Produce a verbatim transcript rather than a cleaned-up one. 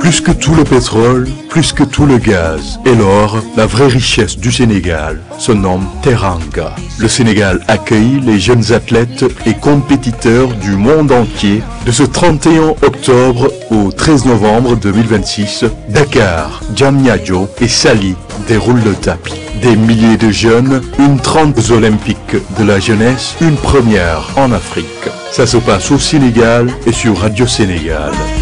Plus que tout le pétrole, plus que tout le gaz et l'or, la vraie richesse du Sénégal se nomme Teranga. Le Sénégal accueille les jeunes athlètes et compétiteurs du monde entier de ce trente et un octobre au treize novembre deux mille vingt-six. Dakar, Diamniadio et Saly déroulent le tapis. Des milliers de jeunes, une trente olympiques de la jeunesse, une première en Afrique. Ça se passe au Sénégal et sur Radio Sénégal.